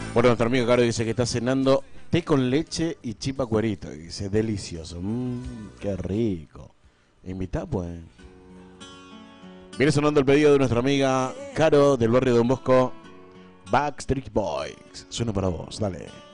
Bueno, nuestro amigo Caro dice que está cenando té con leche y chipa cuerito. Y dice, delicioso. Qué rico. Invita, pues. Viene sonando el pedido de nuestra amiga Caro del barrio de Don Bosco. Backstreet Boys. Suena para vos, dale.